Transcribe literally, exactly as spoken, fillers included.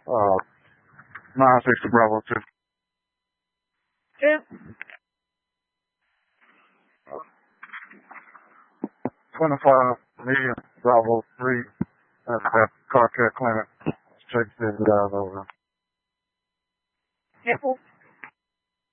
Uh, nine six to Bravo two. Two. twenty-five million Bravo three at that car care clinic. Check this guys over. Nickel.